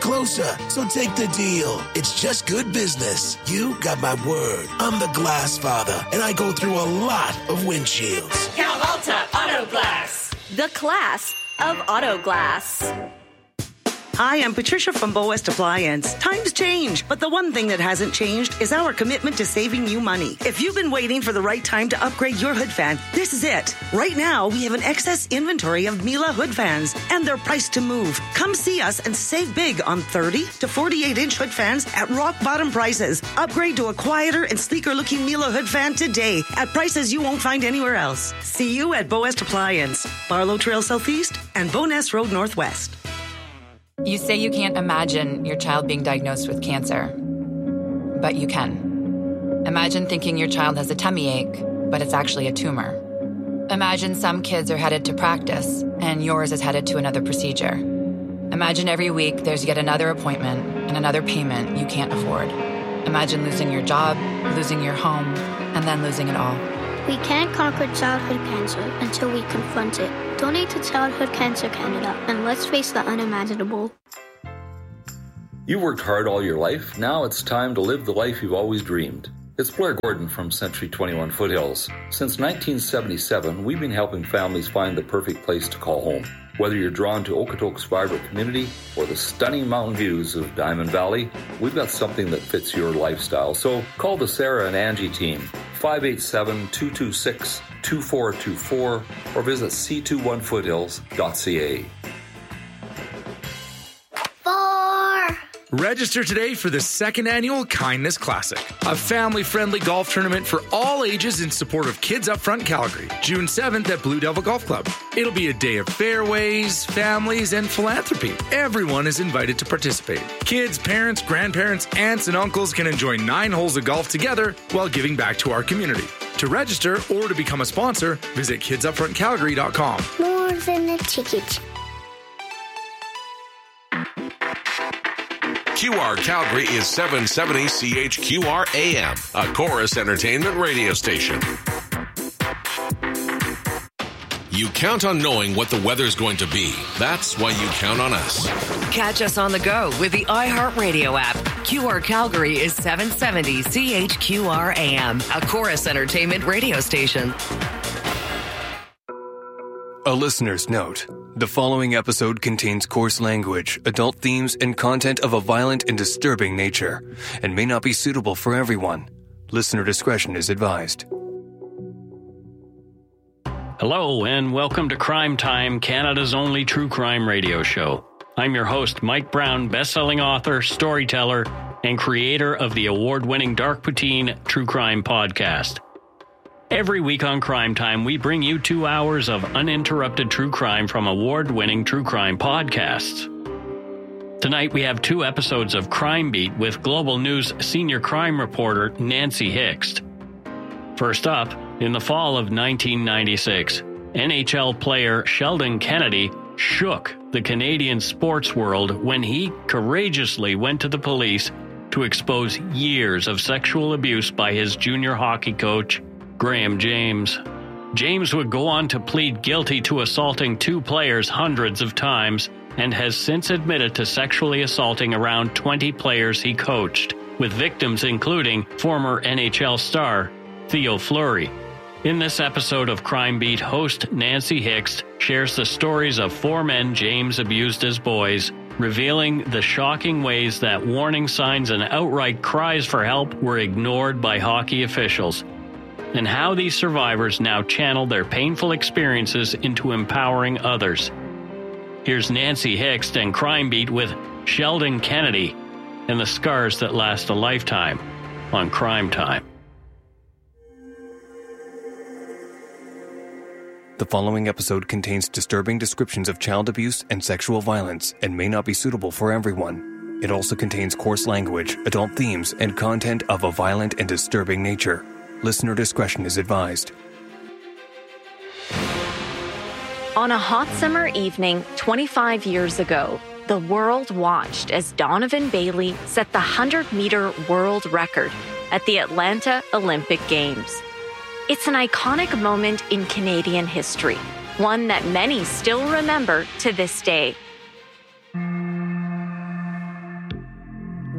Closer, so take the deal. It's just good business. You got my word. I'm the Glass Father, and I go through a lot of windshields. Calvolta Auto Glass. The class of auto glass. Hi, I'm Patricia from Bow West Appliance. Times change, but the one thing that hasn't changed is our commitment to saving you money. If you've been waiting for the right time to upgrade your hood fan, this is it. Right now, we have an excess inventory of Miele hood fans, and they're priced to move. Come see us and save big on 30 to 48-inch hood fans at rock-bottom prices. Upgrade to a quieter and sleeker-looking Miele hood fan today at prices you won't find anywhere else. See you at Bow West Appliance, Barlow Trail Southeast, and Bowness Road Northwest. You say you can't imagine your child being diagnosed with cancer, but you can. Imagine thinking your child has a tummy ache, but it's actually a tumor. Imagine some kids are headed to practice, and yours is headed to another procedure. Imagine every week there's yet another appointment and another payment you can't afford. Imagine losing your job, losing your home, and then losing it all. We can't conquer childhood cancer until we confront it. Donate to Childhood Cancer Canada, and let's face the unimaginable. You worked hard all your life. Now it's time to live the life you've always dreamed. It's Blair Gordon from Century 21 Foothills. Since 1977, we've been helping families find the perfect place to call home. Whether you're drawn to Okotoks' vibrant community or the stunning mountain views of Diamond Valley, we've got something that fits your lifestyle. So call the Sarah and Angie team, 587-226-2424, or visit c21foothills.ca. Register today for the second annual Kindness Classic, a family-friendly golf tournament for all ages in support of Kids Up Front Calgary, June 7th at Blue Devil Golf Club. It'll be a day of fairways, families, and philanthropy. Everyone is invited to participate. Kids, parents, grandparents, aunts, and uncles can enjoy 9 holes of golf together while giving back to our community. To register or to become a sponsor, visit kidsupfrontcalgary.com. More than a ticket. QR Calgary is 770 CHQR AM, a Chorus Entertainment radio station. You count on knowing what the weather's going to be. That's why you count on us. Catch us on the go with the iHeartRadio app. QR Calgary is 770 CHQR AM, a Chorus Entertainment radio station. A listener's note. The following episode contains coarse language, adult themes, and content of a violent and disturbing nature, and may not be suitable for everyone. Listener discretion is advised. Hello, and welcome to Crime Time, Canada's only true crime radio show. I'm your host, Mike Brown, best-selling author, storyteller, and creator of the award-winning Dark Poutine True Crime podcast. Every week on Crime Time, we bring you 2 hours of uninterrupted true crime from award-winning true crime podcasts. Tonight, we have 2 episodes of Crime Beat with Global News senior crime reporter Nancy Hixt. First up, in the fall of 1996, NHL player Sheldon Kennedy shook the Canadian sports world when he courageously went to the police to expose years of sexual abuse by his junior hockey coach, Graham James. James would go on to plead guilty to assaulting 2 players hundreds of times and has since admitted to sexually assaulting around 20 players he coached, with victims including former NHL star Theo Fleury. In this episode of Crime Beat, host Nancy Hixt shares the stories of 4 men James abused as boys, revealing the shocking ways that warning signs and outright cries for help were ignored by hockey officials, and how these survivors now channel their painful experiences into empowering others. Here's Nancy Hixt and Crime Beat with Sheldon Kennedy and the scars that last a lifetime on Crime Time. The following episode contains disturbing descriptions of child abuse and sexual violence and may not be suitable for everyone. It also contains coarse language, adult themes, and content of a violent and disturbing nature. Listener discretion is advised. On a hot summer evening 25 years ago, the world watched as Donovan Bailey set the 100-meter world record at the Atlanta Olympic Games. It's an iconic moment in Canadian history, one that many still remember to this day.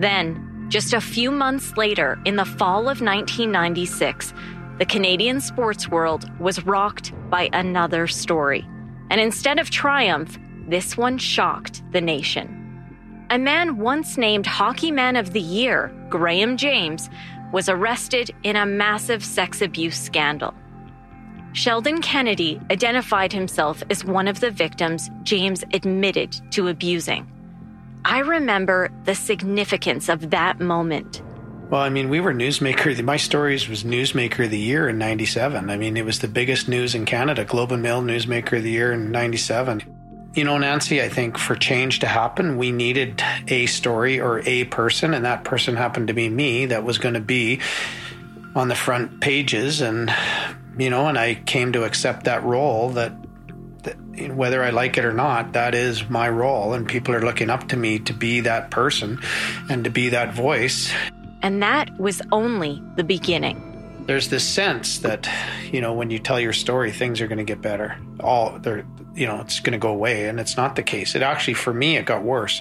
Then, just a few months later, in the fall of 1996, the Canadian sports world was rocked by another story. And instead of triumph, this one shocked the nation. A man once named Hockey Man of the Year, Graham James, was arrested in a massive sex abuse scandal. Sheldon Kennedy identified himself as one of the victims James admitted to abusing. I remember the significance of that moment. Well, I mean, we were Newsmaker. My Stories was Newsmaker of the Year in 97. I mean, it was the biggest news in Canada, Globe and Mail Newsmaker of the Year in 97. You know, Nancy, I think for change to happen, we needed a story or a person, and that person happened to be me, that was going to be on the front pages. And, you know, and I came to accept that role, that whether I like it or not, that is my role. And people are looking up to me to be that person and to be that voice. And that was only the beginning. There's this sense that, you know, when you tell your story, things are going to get better. It's going to go away. And it's not the case. It actually, for me, it got worse.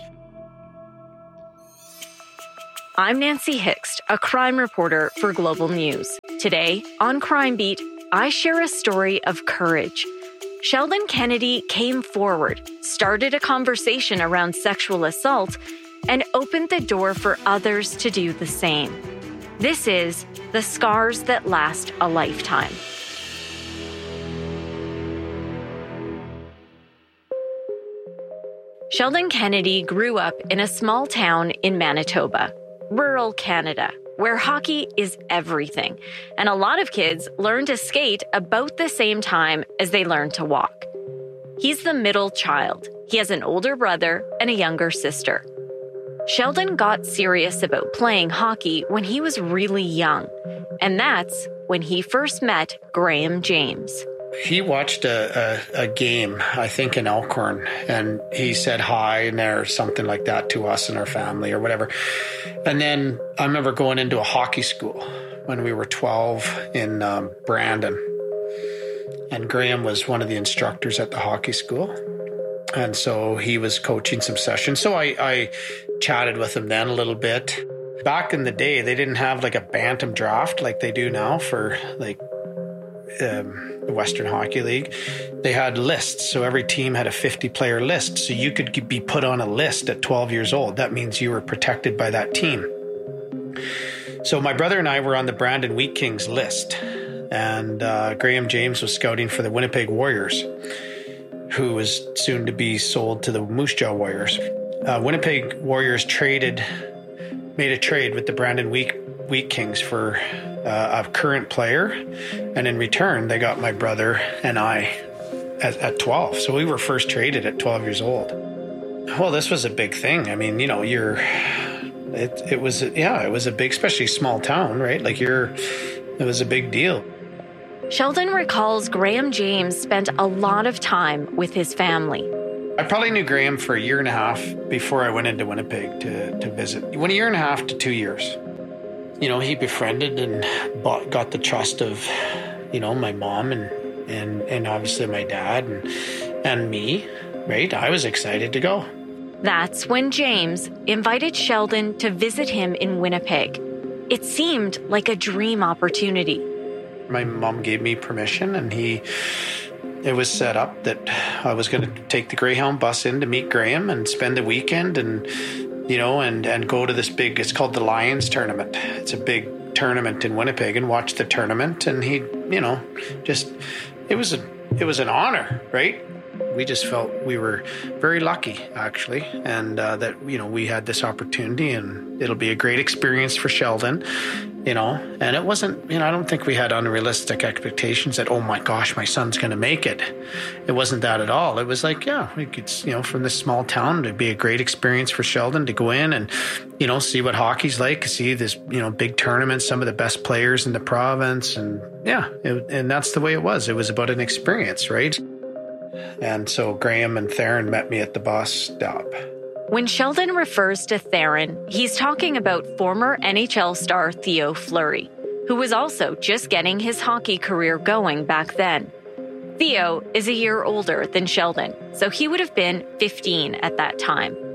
I'm Nancy Hixt, a crime reporter for Global News. Today, on Crime Beat, I share a story of courage. Sheldon Kennedy came forward, started a conversation around sexual assault, and opened the door for others to do the same. This is The Scars That Last a Lifetime. Sheldon Kennedy grew up in a small town in Manitoba, rural Canada, where hockey is everything, and a lot of kids learn to skate about the same time as they learn to walk. He's the middle child. He has an older brother and a younger sister. Sheldon got serious about playing hockey when he was really young, and that's when he first met Graham James. He watched a game, I think in Elkhorn, and he said hi or something like that to us and our family or whatever. And then I remember going into a hockey school when we were 12 in Brandon. And Graham was one of the instructors at the hockey school. And so he was coaching some sessions. So I chatted with him then a little bit. Back in the day, they didn't have like a bantam draft like they do now for like the Western Hockey League. They had lists. So every team had a 50-player list. So you could be put on a list at 12 years old. That means you were protected by that team. So my brother and I were on the Brandon Wheat Kings list. And Graham James was scouting for the Winnipeg Warriors, who was soon to be sold to the Moose Jaw Warriors. Winnipeg Warriors made a trade with the Brandon Wheat Kings for a current player, and in return, they got my brother and I at 12. So we were first traded at 12 years old. Well, this was a big thing. I mean, you know, it was a big, especially small town, right? It was a big deal. Sheldon recalls Graham James spent a lot of time with his family. I probably knew Graham for a year and a half before I went into Winnipeg to visit. 1 year and a half to 2 years. You know, he befriended and got the trust of, you know, my mom and obviously my dad and me, right? I was excited to go. That's when James invited Sheldon to visit him in Winnipeg. It seemed like a dream opportunity. My mom gave me permission, and it was set up that I was going to take the Greyhound bus in to meet Graham and spend the weekend and, you know, and go to this big, it's called the Lions tournament. It's a big tournament in Winnipeg, and watch the tournament. And he, you know, just, it was an honor, right? We just felt we were very lucky, actually, and that, you know, we had this opportunity, and it'll be a great experience for Sheldon, you know. And it wasn't, you know, I don't think we had unrealistic expectations that, oh my gosh, my son's going to make it. It wasn't that at all. It was like, yeah, we could, you know, from this small town, it'd be a great experience for Sheldon to go in and, you know, see what hockey's like, see this, you know, big tournament, some of the best players in the province. And yeah, and that's the way it was. It was about an experience, right? And so Graham and Theron met me at the bus stop. When Sheldon refers to Theron, he's talking about former NHL star Theo Fleury, who was also just getting his hockey career going back then. Theo is a year older than Sheldon, so he would have been 15 at that time.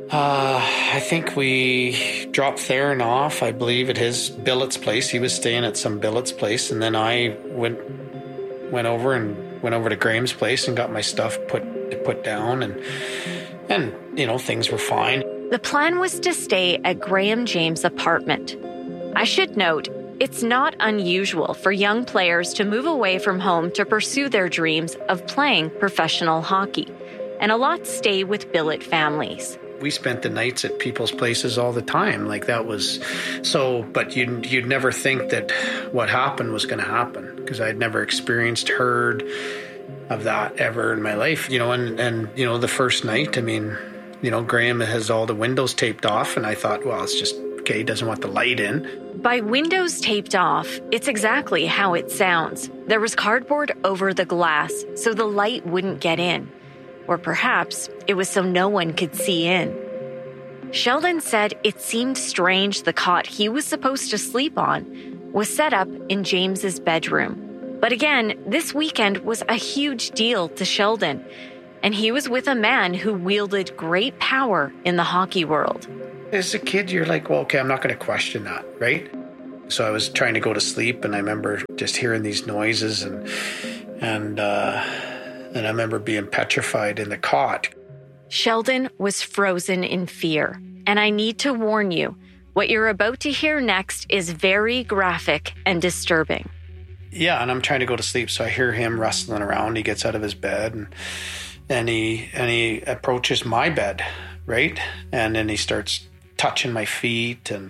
I think we dropped Theron off, I believe, at his billet's place. He was staying at some billet's place, and then I went over to Graham's place and got my stuff put down, and you know, things were fine. The plan was to stay at Graham James' apartment. I should note, it's not unusual for young players to move away from home to pursue their dreams of playing professional hockey, and a lot stay with billet families. We spent the nights at people's places all the time. Like, that was so, but you'd never think that what happened was going to happen, because I'd never heard of that ever in my life, you know, and you know, the first night, I mean, you know, Graham has all the windows taped off, and I thought, well, it's just, okay, he doesn't want the light in. By windows taped off, it's exactly how it sounds. There was cardboard over the glass so the light wouldn't get in. Or perhaps it was so no one could see in. Sheldon said it seemed strange the cot he was supposed to sleep on was set up in James's bedroom. But again, this weekend was a huge deal to Sheldon, and he was with a man who wielded great power in the hockey world. As a kid, you're like, well, okay, I'm not going to question that, right? So I was trying to go to sleep, and I remember just hearing these noises, and I remember being petrified in the cot. Sheldon was frozen in fear, and I need to warn you, what you're about to hear next is very graphic and disturbing. Yeah, and I'm trying to go to sleep, so I hear him rustling around. He gets out of his bed, and he approaches my bed, right? And then he starts touching my feet, and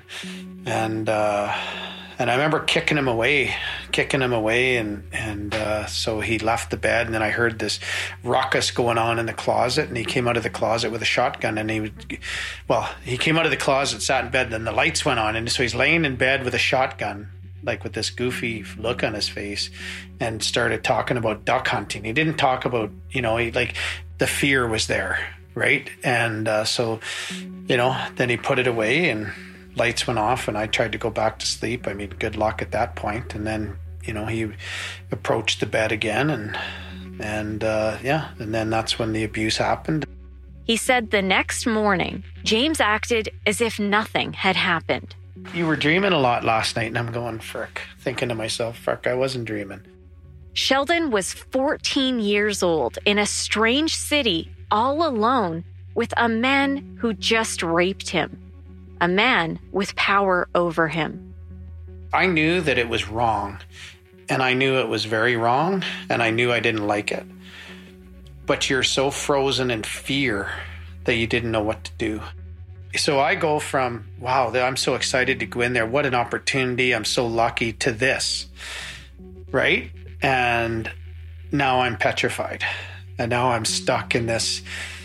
I remember kicking him away, and so he left the bed, and then I heard this ruckus going on in the closet, and he came out of the closet with a shotgun, and he came out of the closet, sat in bed, then the lights went on, and so he's laying in bed with a shotgun, like with this goofy look on his face, and started talking about duck hunting. He didn't talk about, you know, the fear was there, right? And so, you know, then he put it away, and lights went off, and I tried to go back to sleep. I mean, good luck at that point. And then, you know, he approached the bed again, and then that's when the abuse happened. He said the next morning, James acted as if nothing had happened. You were dreaming a lot last night, and I'm going, frick, thinking to myself, frick, I wasn't dreaming. Sheldon was 14 years old in a strange city, all alone, with a man who just raped him. A man with power over him. I knew that it was wrong, and I knew it was very wrong, and I knew I didn't like it. But you're so frozen in fear that you didn't know what to do. So I go from, wow, I'm so excited to go in there. What an opportunity. I'm so lucky, to this, right? And now I'm petrified. And now I'm stuck in this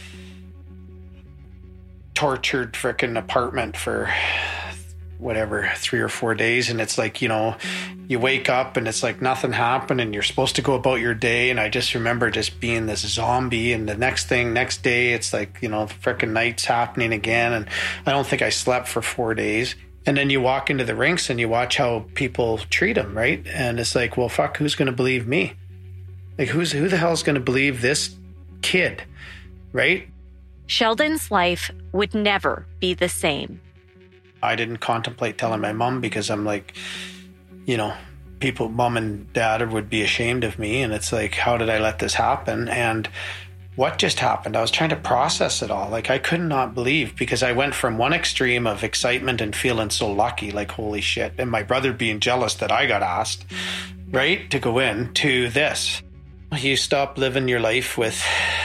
tortured frickin' apartment for whatever, 3 or 4 days. And it's like, you know, you wake up and it's like nothing happened, and you're supposed to go about your day. And I just remember just being this zombie, and the next day, it's like, you know, frickin' night's happening again. And I don't think I slept for 4 days. And then you walk into the rinks and you watch how people treat them, right? And it's like, well, fuck, who's going to believe me? Like, who the hell's going to believe this kid, right? Sheldon's life would never be the same. I didn't contemplate telling my mom, because I'm like, you know, mom and dad would be ashamed of me. And it's like, how did I let this happen? And what just happened? I was trying to process it all. Like, I could not believe, because I went from one extreme of excitement and feeling so lucky, like, holy shit, and my brother being jealous that I got asked, right, to go in, to this. You stop living your life with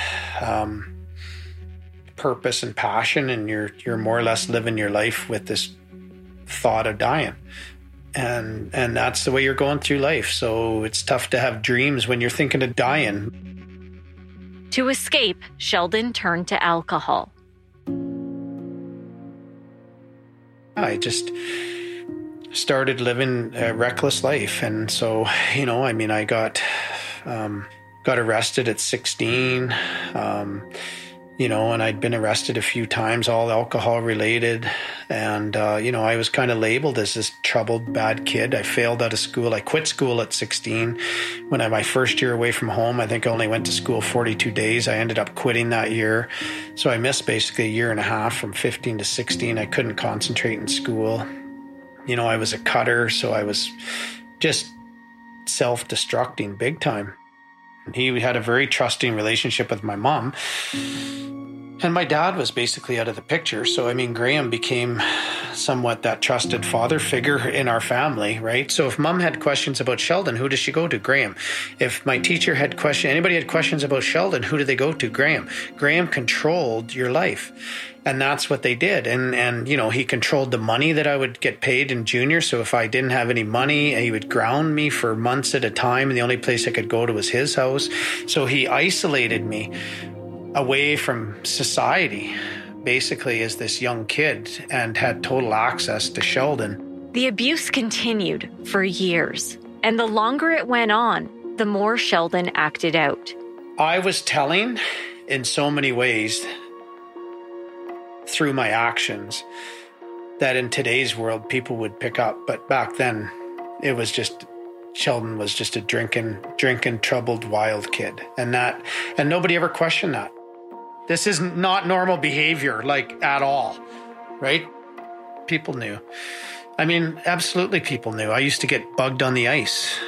purpose and passion, and you're more or less living your life with this thought of dying, and that's the way you're going through life. So it's tough to have dreams when you're thinking of dying. To escape, Sheldon turned to alcohol. I just started living a reckless life, and so, you know, I mean, I got arrested at 16. You know, and I'd been arrested a few times, all alcohol related. And, I was kind of labeled as this troubled, bad kid. I failed out of school. I quit school at 16. When my first year away from home, I think I only went to school 42 days. I ended up quitting that year. So I missed basically a year and a half from 15 to 16. I couldn't concentrate in school. I was a cutter, so I was just self-destructing big time. He had a very trusting relationship with my mom. And my dad was basically out of the picture. So, Graham became somewhat that trusted father figure in our family, right? So if mom had questions about Sheldon, who does she go to? Graham. If my teacher had anybody had questions about Sheldon, who did they go to? Graham. Graham controlled your life. And that's what they did. And he controlled the money that I would get paid in junior. So if I didn't have any money, he would ground me for months at a time. And the only place I could go to was his house. So he isolated me away from society, basically, as this young kid, and had total access to Sheldon. The abuse continued for years. And the longer it went on, the more Sheldon acted out. I was telling in so many ways through my actions that in today's world people would pick up. But back then, it was just, Sheldon was just a drinking, troubled, wild kid. And nobody ever questioned that. This is not normal behavior, at all, right? People knew. Absolutely people knew. I used to get bugged on the ice.